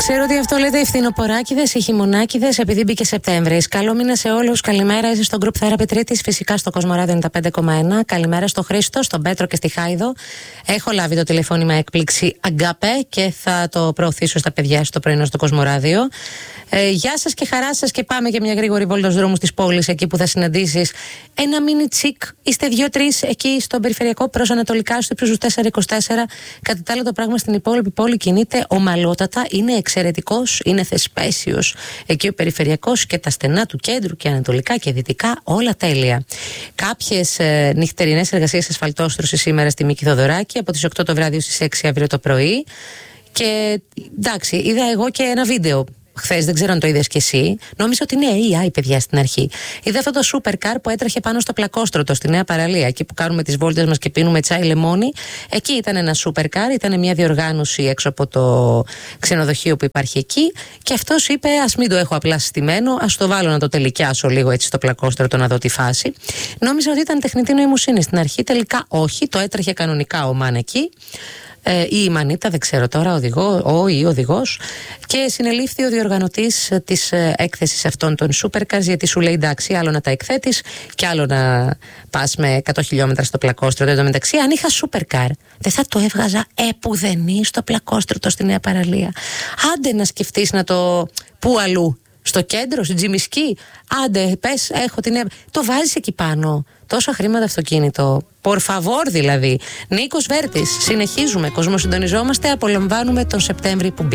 Ξέρω ότι αυτό λέτε οι φθινοποράκηδες, οι χειμωνάκηδες, επειδή μπήκε Σεπτέμβρης. Καλό μήνα σε όλους. Καλημέρα. Είσαι στο Group Therapy Τρίτης, φυσικά στο Κοσμοράδιο 95,1. Καλημέρα στο Χρήστο, στον Πέτρο και στη Χάιδο. Έχω λάβει το τηλεφώνημα έκπληξη Αγκάπε και θα το προωθήσω στα παιδιά στο πρωινό στο Κοσμοράδιο. Γεια σας και χαρά σας, και πάμε για μια γρήγορη βόλτα στους δρόμους της πόλης, εκεί που θα συναντήσεις ένα μίνι τσικ. Είστε 2-3 εκεί στον περιφερειακό προς ανατολικά, στο ύψος του 424. Κατά τα άλλα, το πράγμα στην υπόλοιπη πόλη κινείται ομαλότατα, είναι εξαιρετικός, είναι θεσπέσιος. Εκεί ο περιφερειακός και τα στενά του κέντρου και ανατολικά και δυτικά, όλα τέλεια. Κάποιες νυχτερινές εργασίες ασφαλτόστρωσης σήμερα στη Μίκη Θοδωράκη, από τις 8 το βράδυ στις 6 αύριο το πρωί. Και εντάξει, είδα εγώ και ένα βίντεο χθες, δεν ξέρω αν το είδες κι εσύ. Νόμιζα ότι είναι AI, παιδιά, στην αρχή. Είδα αυτό το supercar που έτρεχε πάνω στο Πλακόστρωτο, στη Νέα Παραλία, εκεί που κάνουμε τις βόλτες μας και πίνουμε τσάι λεμόνι. Εκεί ήταν ένα supercar, ήταν μια διοργάνωση έξω από το ξενοδοχείο που υπάρχει εκεί. Και αυτός είπε: ας μην το έχω απλά στημένο, ας το βάλω να το τελικιάσω λίγο έτσι στο Πλακόστρωτο, να δω τη φάση. Νόμιζα ότι ήταν τεχνητή νοημοσύνη στην αρχή, τελικά όχι, το έτρεχε κανονικά ο Μαν εκεί. Ή η Μανίτα, δεν ξέρω τώρα, οδηγός. Και συνελήφθη ο διοργανωτής της έκθεσης αυτών των supercars, γιατί σου λέει: εντάξει, άλλο να τα εκθέτεις και άλλο να πας με 100 χιλιόμετρα στο Πλακόστρωτο. Εν τω μεταξύ, αν είχα supercar, δεν θα το έβγαζα επουδενή στο Πλακόστρωτο στη Νέα Παραλία. Άντε να σκεφτείς να το. Πού αλλού? Στο κέντρο, στην Τζιμισκή. Άντε, πες, έχω την. Το βάζεις εκεί πάνω. Τόσα χρήματα αυτοκίνητο. Por favor, δηλαδή. Νίκος Βέρτης. Συνεχίζουμε. Κοσμοσυντονιζόμαστε. Απολαμβάνουμε τον Σεπτέμβρη που μπήκε.